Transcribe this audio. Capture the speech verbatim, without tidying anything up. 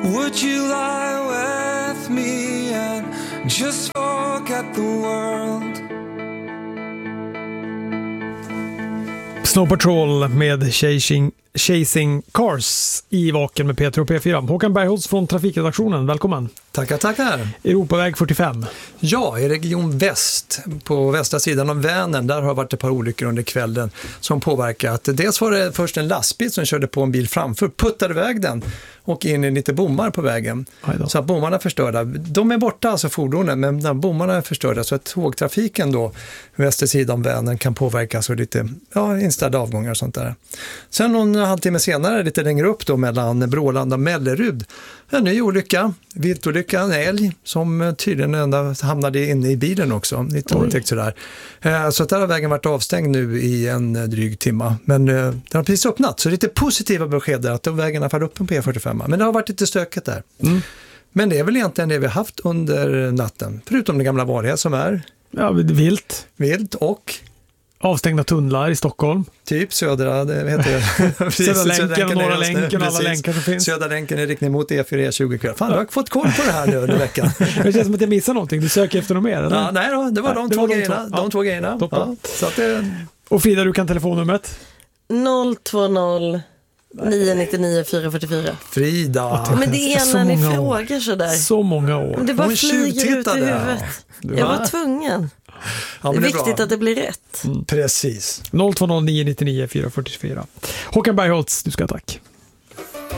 Would you lie with me and just forget the world? Snow Patrol med Chasing, Chasing Cars i Vaken med Peter och P fyra. Håkan Bergholtz från trafikredaktionen, välkommen. Tackar, tackar. Europaväg fyrtiofem. Ja, i region väst, på västra sidan av Vänern, där har varit ett par olyckor under kvällen som påverkat. Dels var det först en lastbil som körde på en bil framför, puttade iväg den och in i lite bommar på vägen. Så att bommarna är förstörda. De är borta, alltså fordonen, men när bommarna är förstörda så att tågtrafiken då, västra sidan av Vänern, kan påverkas och lite ja, inställda avgångar och sånt där. Sen någon halvtimme senare, lite längre upp då, mellan Brålanda och Mellerud, en ny olycka, viltolycka, en älg som tydligen ända hamnade inne i bilen också, lite otäckt sådär. Så att där har vägen varit avstängd nu i en dryg timma, men den har precis öppnat, så lite positiva besked där att vägen har fallit upp på E fyrtiofem, men det har varit lite stökigt där. Mm. Men det är väl egentligen det vi har haft under natten, förutom det gamla vanliga som är ja, vilt. Vilt och avstängda tunnlar i Stockholm. Typ södra, det heter det. Södra länken och norra länken och alla länkar som finns. Södra länken är riktning mot E fyra E tjugo kväll. Fan, du har fått koll på det här nu under veckan. Det känns som att jag missar någonting. Du söker efter något mer, eller? Ja, nej då, det var ja, de, det två var de, grejerna, två. de två grejerna. Ja, så att det... Och Frida, du kan telefonnumret? noll två noll nio nio nio fyra fyra fyra. Frida. Ja, men det är när ni frågar sådär. Så många år. Men det bara flyger ut i huvudet. Ja. Jag var tvungen. Ja, det är, det är viktigt bra att det blir rätt. Mm. Precis. noll två noll nio nio nio fyra fyra fyra. Håkan Bergholtz, du ska tack.